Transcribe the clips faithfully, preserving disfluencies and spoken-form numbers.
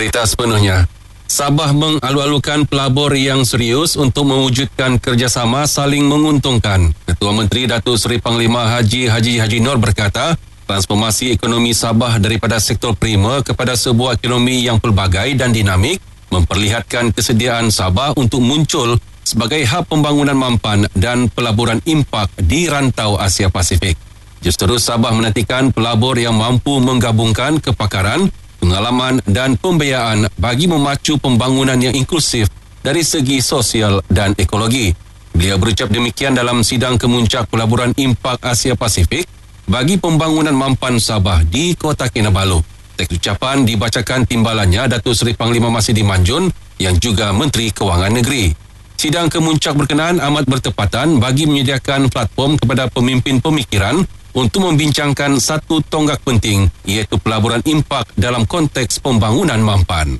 Berita sepenuhnya. Sabah mengalu-alukan pelabur yang serius untuk mewujudkan kerjasama saling menguntungkan. Ketua Menteri Datuk Seri Panglima Haji Haji Haji Nur berkata, transformasi ekonomi Sabah daripada sektor prima kepada sebuah ekonomi yang pelbagai dan dinamik memperlihatkan kesediaan Sabah untuk muncul sebagai hub pembangunan mampan dan pelaburan impak di rantau Asia Pasifik. Justeru Sabah menantikan pelabur yang mampu menggabungkan kepakaran, pengalaman dan pembiayaan bagi memacu pembangunan yang inklusif dari segi sosial dan ekologi. Beliau berucap demikian dalam sidang kemuncak pelaburan impak Asia Pasifik bagi pembangunan mampan Sabah di Kota Kinabalu. Teks ucapan dibacakan timbalannya Datuk Seri Panglima Masidi Manjun yang juga Menteri Kewangan Negeri. Sidang kemuncak berkenaan amat bertepatan bagi menyediakan platform kepada pemimpin pemikiran untuk membincangkan satu tonggak penting iaitu pelaburan impak dalam konteks pembangunan mampan.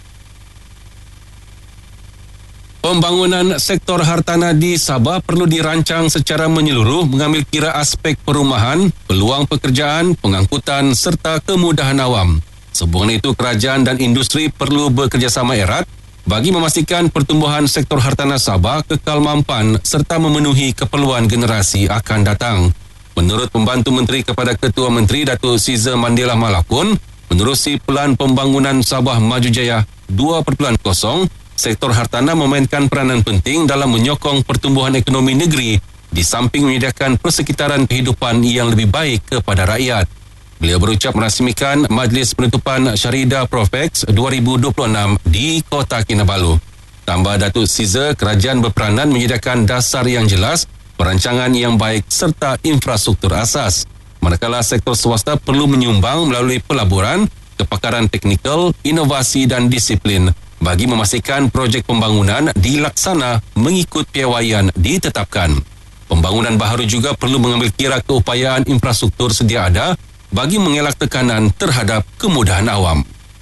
Pembangunan sektor hartanah di Sabah perlu dirancang secara menyeluruh mengambil kira aspek perumahan, peluang pekerjaan, pengangkutan serta kemudahan awam. Sehubungan itu, kerajaan dan industri perlu bekerjasama erat bagi memastikan pertumbuhan sektor hartanah Sabah kekal mampan serta memenuhi keperluan generasi akan datang. Menurut Pembantu Menteri kepada Ketua Menteri Datuk Siza Mandela Malakun, menerusi Pelan Pembangunan Sabah Maju Jaya dua titik kosong, sektor hartanah memainkan peranan penting dalam menyokong pertumbuhan ekonomi negeri di samping menyediakan persekitaran kehidupan yang lebih baik kepada rakyat. Beliau berucap merasmikan Majlis Penutupan Syarida Profex dua ribu dua puluh enam di Kota Kinabalu. Tambah Datuk Siza, kerajaan berperanan menyediakan dasar yang jelas, perancangan yang baik serta infrastruktur asas. Manakala sektor swasta perlu menyumbang melalui pelaburan, kepakaran teknikal, inovasi dan disiplin bagi memastikan projek pembangunan dilaksana mengikut piawaian ditetapkan. Pembangunan baharu juga perlu mengambil kira keupayaan infrastruktur sedia ada bagi mengelak tekanan terhadap kemudahan awam.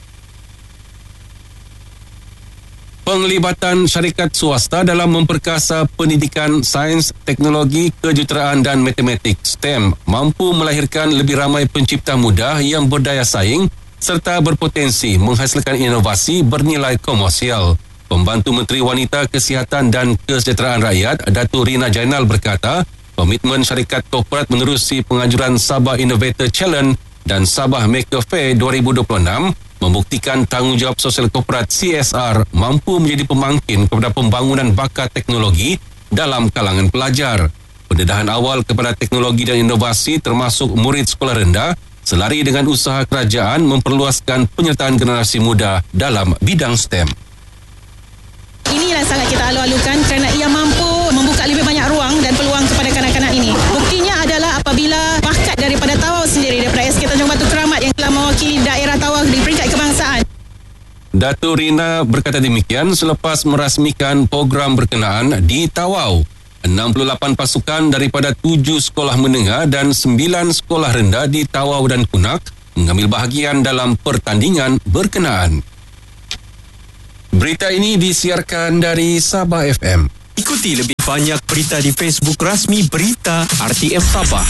Penglibatan syarikat swasta dalam memperkasa pendidikan sains, teknologi, kejuruteraan dan matematik S T E M mampu melahirkan lebih ramai pencipta muda yang berdaya saing serta berpotensi menghasilkan inovasi bernilai komersial. Pembantu Menteri Wanita, Kesihatan dan Kesejahteraan Rakyat, Datuk Rina Jainal berkata, komitmen syarikat korporat menerusi pengajuran Sabah Innovator Challenge dan Sabah Maker Fair dua ribu dua puluh enam membuktikan tanggungjawab sosial korporat C S R mampu menjadi pemangkin kepada pembangunan bakat teknologi dalam kalangan pelajar. Pendedahan awal kepada teknologi dan inovasi termasuk murid sekolah rendah selari dengan usaha kerajaan memperluaskan penyertaan generasi muda dalam bidang S T E M. Inilah sangat kita alu-alukan kerana ia mampu membuka lebih banyak ruang dan peluang kepada kanak-kanak ini. Buktinya adalah apabila bakat daripada Tawau sendiri, daripada S K Tanjung Batu Keramat yang telah mewakili daerah Tawau di peringkat kebangsaan. Datuk Rina berkata demikian selepas merasmikan program berkenaan di Tawau. enam puluh lapan pasukan daripada tujuh sekolah menengah dan sembilan sekolah rendah di Tawau dan Kunak mengambil bahagian dalam pertandingan berkenaan. Berita ini disiarkan dari Sabah F M. Ikuti lebih banyak berita di Facebook rasmi Berita R T M Sabah.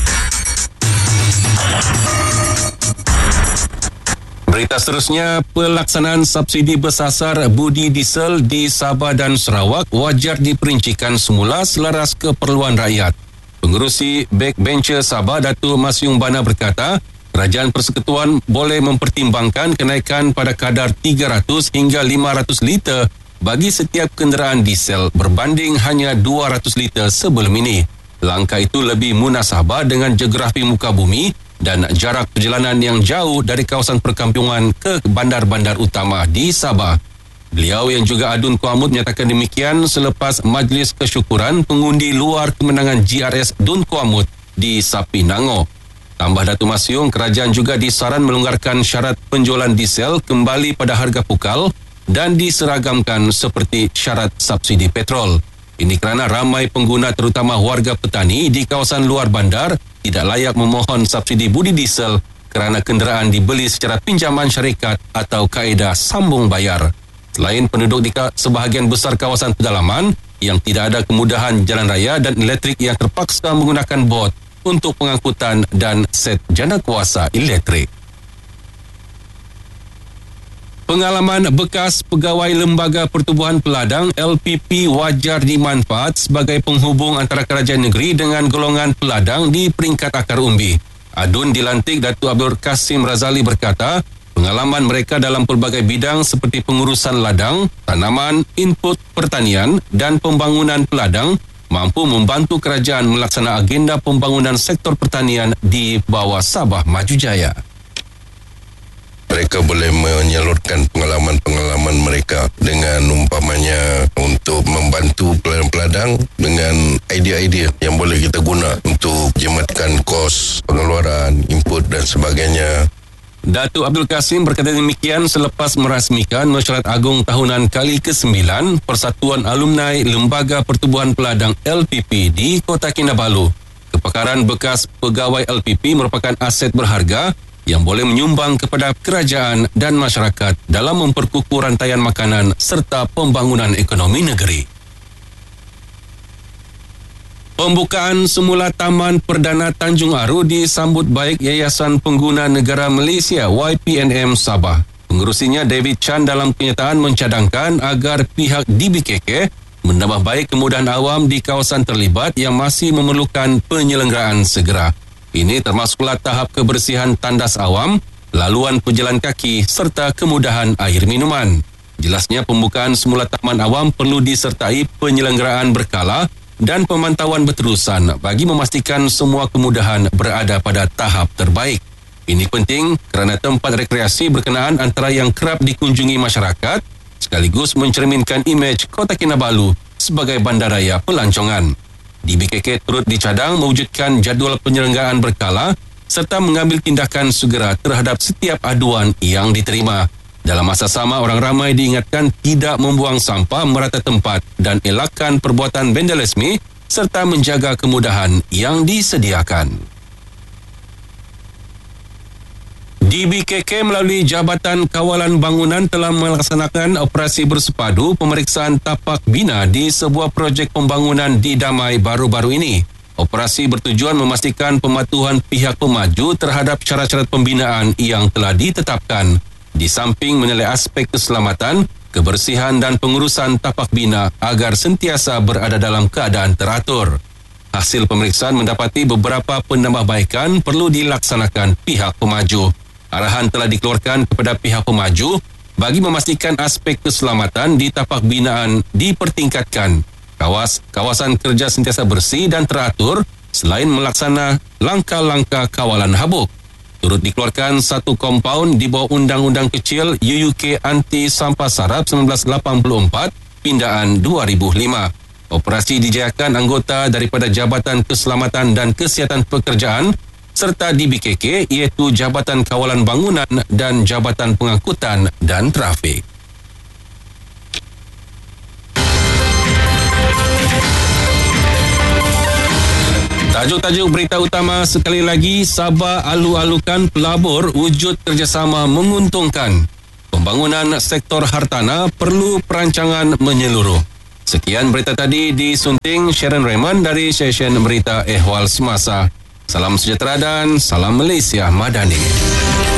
Berita seterusnya, pelaksanaan subsidi bersasar budi diesel di Sabah dan Sarawak wajar diperincikan semula selaras keperluan rakyat. Pengerusi Backbencher Sabah, Datuk Masyung Bana berkata, Kerajaan Persekutuan boleh mempertimbangkan kenaikan pada kadar tiga ratus hingga lima ratus liter bagi setiap kenderaan diesel berbanding hanya dua ratus liter sebelum ini. Langkah itu lebih munasabah dengan geografi muka bumi dan jarak perjalanan yang jauh dari kawasan perkampungan ke bandar-bandar utama di Sabah. Beliau yang juga Adun Kuamut menyatakan demikian selepas Majlis Kesyukuran pengundi luar kemenangan G R S Dun Kuamut di Sapinango. Tambah Datuk Masyung, kerajaan juga disaran melonggarkan syarat penjualan diesel kembali pada harga pukal dan diseragamkan seperti syarat subsidi petrol. Ini kerana ramai pengguna terutama warga petani di kawasan luar bandar tidak layak memohon subsidi budi diesel kerana kenderaan dibeli secara pinjaman syarikat atau kaedah sambung bayar. Selain penduduk di sebahagian besar kawasan pedalaman yang tidak ada kemudahan jalan raya dan elektrik yang terpaksa menggunakan bot untuk pengangkutan dan set jana kuasa elektrik. Pengalaman bekas pegawai Lembaga Pertubuhan Peladang L P P wajar dimanfaat sebagai penghubung antara kerajaan negeri dengan golongan peladang di peringkat akar umbi. Adun dilantik Datuk Abdul Kasim Razali berkata, pengalaman mereka dalam pelbagai bidang seperti pengurusan ladang, tanaman, input pertanian dan pembangunan peladang mampu membantu kerajaan melaksana agenda pembangunan sektor pertanian di bawah Sabah Maju Jaya. Mereka boleh menyalurkan pengalaman-pengalaman mereka dengan umpamanya untuk membantu peladang-peladang dengan idea-idea yang boleh kita guna untuk jimatkan kos pengeluaran, input dan sebagainya. Datuk Abdul Kasim berkata demikian selepas merasmikan mesyuarat agung tahunan kali ke sembilan Persatuan Alumni Lembaga Pertubuhan Peladang L P P di Kota Kinabalu. Kepakaran bekas pegawai L P P merupakan aset berharga yang boleh menyumbang kepada kerajaan dan masyarakat dalam memperkukuh rantaian makanan serta pembangunan ekonomi negeri. Pembukaan semula Taman Perdana Tanjung Aru disambut baik Yayasan Pengguna Negara Malaysia Y P N M Sabah. Pengerusinya David Chan dalam kenyataan mencadangkan agar pihak D B K K menambah baik kemudahan awam di kawasan terlibat yang masih memerlukan penyelenggaraan segera. Ini termasuklah tahap kebersihan tandas awam, laluan pejalan kaki serta kemudahan air minuman. Jelasnya pembukaan semula taman awam perlu disertai penyelenggaraan berkala dan pemantauan berterusan bagi memastikan semua kemudahan berada pada tahap terbaik. Ini penting kerana tempat rekreasi berkenaan antara yang kerap dikunjungi masyarakat sekaligus mencerminkan imej Kota Kinabalu sebagai bandaraya pelancongan. D B K K turut dicadang mewujudkan jadual penyelenggaraan berkala serta mengambil tindakan segera terhadap setiap aduan yang diterima. Dalam masa sama, orang ramai diingatkan tidak membuang sampah merata tempat dan elakkan perbuatan vandalisme serta menjaga kemudahan yang disediakan. D B K K melalui Jabatan Kawalan Bangunan telah melaksanakan operasi bersepadu pemeriksaan tapak bina di sebuah projek pembangunan di Damai baru-baru ini. Operasi bertujuan memastikan pematuhan pihak pemaju terhadap syarat-syarat pembinaan yang telah ditetapkan. Di samping menilai aspek keselamatan, kebersihan dan pengurusan tapak bina agar sentiasa berada dalam keadaan teratur. Hasil pemeriksaan mendapati beberapa penambahbaikan perlu dilaksanakan pihak pemaju. Arahan telah dikeluarkan kepada pihak pemaju bagi memastikan aspek keselamatan di tapak binaan dipertingkatkan. Kawas, kawasan kerja sentiasa bersih dan teratur selain melaksana langkah-langkah kawalan habuk. Turut dikeluarkan satu kompaun di bawah Undang-Undang Kecil U U K Anti Sampah Sarap seribu sembilan ratus lapan puluh empat pindaan dua ribu lima. Operasi dijayakan anggota daripada Jabatan Keselamatan dan Kesihatan Pekerjaan serta D B K K iaitu Jabatan Kawalan Bangunan dan Jabatan Pengangkutan dan Trafik. Tajuk-tajuk berita utama sekali lagi, Sabah alu-alukan pelabur wujud kerjasama menguntungkan. Pembangunan sektor hartanah perlu perancangan menyeluruh. Sekian berita tadi disunting Sharon Raymond dari stesen berita Ehwal Semasa. Salam sejahtera dan salam Malaysia Madani.